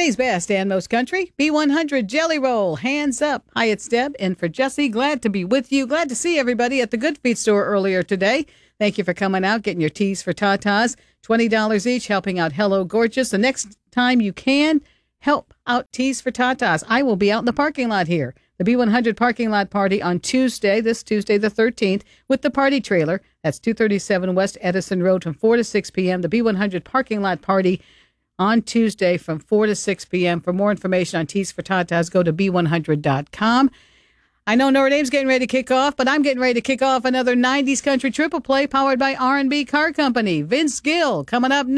Today's best and most country, B100 Jelly Roll, hands up. Hi, it's Deb, and for Jesse, glad to be with you. Glad to see everybody at the Good Feet store earlier today. Thank you for coming out, getting your teas for Tatas. $20 each, helping out Hello Gorgeous. The next time you can, help out Teas for Tatas. I will be out in the parking lot here. The B100 parking lot party on Tuesday, this Tuesday the 13th, with the party trailer. That's 237 West Edison Road from 4 to 6 p.m. The B100 parking lot party on Tuesday from 4 to 6 p.m. For more information on Teas for Tatas, go to b100.com. I know Notre Dame's getting ready to kick off, but I'm getting ready to kick off another 90s country triple play powered by R&B Car Company. Vince Gill coming up next.